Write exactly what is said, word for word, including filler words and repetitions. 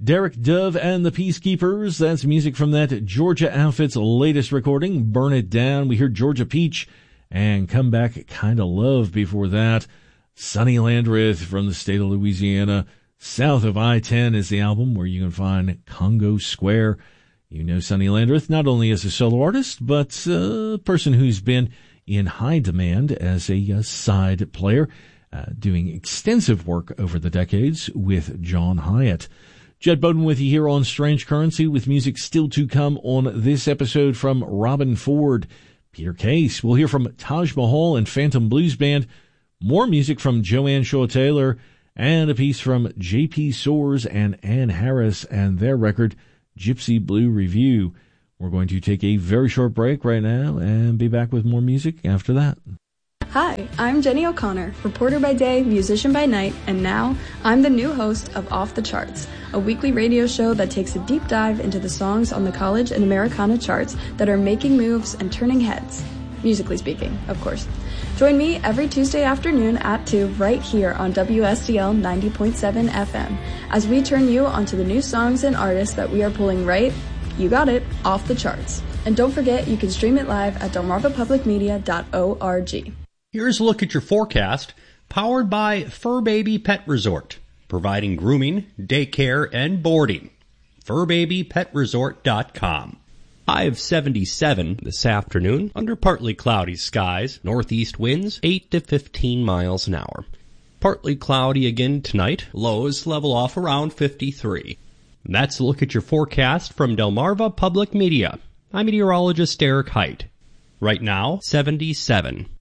Derek Dove and the Peacekeepers. That's music from that Georgia Outfit's latest recording, Burn It Down. We heard Georgia Peach and Come Back Kinda Love before that. Sonny Landreth from the state of Louisiana. South of I ten is the album where you can find Congo Square. You know Sonny Landreth not only as a solo artist, but a person who's been in high demand as a, a side player, uh, doing extensive work over the decades with John Hyatt. Jed Bowden with you here on Strange Currency with music still to come on this episode from Robben Ford, Peter Case. We'll hear from Taj Mahal and Phantom Blues Band, more music from Joanne Shaw Taylor, and a piece from J P Soares and Ann Harris and their record, Gypsy Blue Review. We're going to take a very short break right now and be back with more music after that. Hi, I'm Jenny O'Connor, reporter by day, musician by night, and now I'm the new host of Off the Charts, a weekly radio show that takes a deep dive into the songs on the college and Americana charts that are making moves and turning heads, musically speaking, of course. Join me every Tuesday afternoon at two right here on W S D L ninety point seven F M as we turn you onto the new songs and artists that we are pulling right, you got it, off the charts. And don't forget you can stream it live at delmarva public media dot org. Here's a look at your forecast, powered by Fur Baby Pet Resort, providing grooming, daycare, and boarding. fur baby pet resort dot com. High of seventy-seven this afternoon, under partly cloudy skies, northeast winds eight to fifteen miles an hour. Partly cloudy again tonight, lows level off around fifty-three. That's a look at your forecast from Delmarva Public Media. I'm meteorologist Eric Height. Right now, seventy-seven.